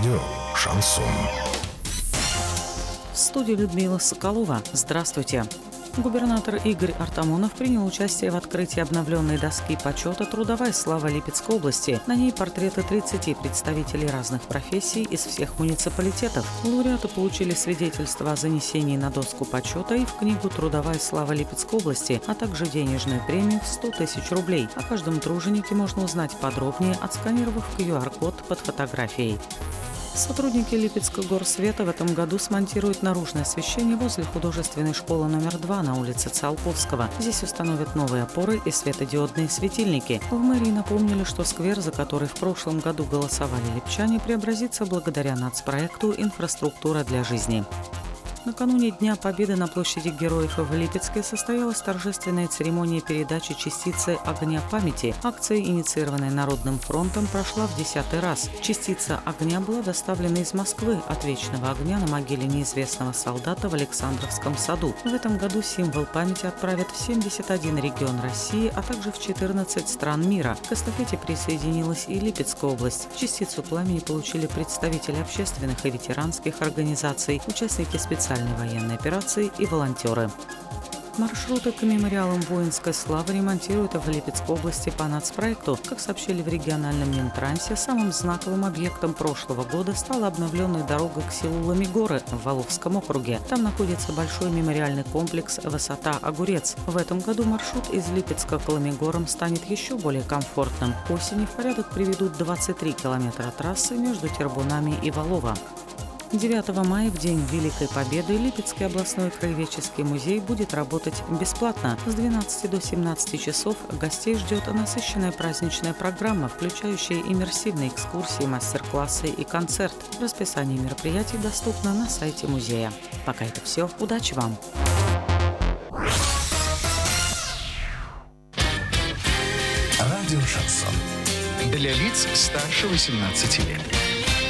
Радио «Шансон». В студии Людмила Соколова. Здравствуйте. Губернатор Игорь Артамонов принял участие в открытии обновленной доски почета «Трудовая слава Липецкой области». На ней портреты 30 представителей разных профессий из всех муниципалитетов. Лауреаты получили свидетельство о занесении на доску почета и в книгу «Трудовая слава Липецкой области», а также денежную премию в 100 тысяч рублей. О каждом труженике можно узнать подробнее, отсканировав QR-код под фотографией. Сотрудники Липецкого горсвета в этом году смонтируют наружное освещение возле художественной школы номер 2 на улице Циолковского. Здесь установят новые опоры и светодиодные светильники. В мэрии напомнили, что сквер, за который в прошлом году голосовали липчане, преобразится благодаря нацпроекту «Инфраструктура для жизни». Накануне Дня Победы на площади Героев в Липецке состоялась торжественная церемония передачи частицы огня памяти. Акция, инициированная Народным фронтом, прошла в 10-й раз. Частица огня была доставлена из Москвы от вечного огня на могиле неизвестного солдата в Александровском саду. В этом году символ памяти отправят в 71 регион России, а также в 14 стран мира. К эстафете присоединилась и Липецкая область. Частицу пламени получили представители общественных и ветеранских организаций, участники специальной военной операции и волонтеры. Маршруты к мемориалам воинской славы ремонтируют в Липецкой области по нацпроекту. Как сообщили в региональном Минтрансе, самым знаковым объектом прошлого года стала обновленная дорога к селу Ломигоры в Воловском округе. Там находится большой мемориальный комплекс «Высота Огурец». В этом году маршрут из Липецка к Ломигорам станет еще более комфортным. К осени в порядок приведут 23 километра трассы между Тербунами и Волово. 9 мая, в День Великой Победы, Липецкий областной краеведческий музей будет работать бесплатно. С 12 до 17 часов гостей ждет насыщенная праздничная программа, включающая иммерсивные экскурсии, мастер-классы и концерт. Расписание мероприятий доступно на сайте музея. Пока это все. Удачи вам! Радио «Шансон». Для лиц старше 18 лет.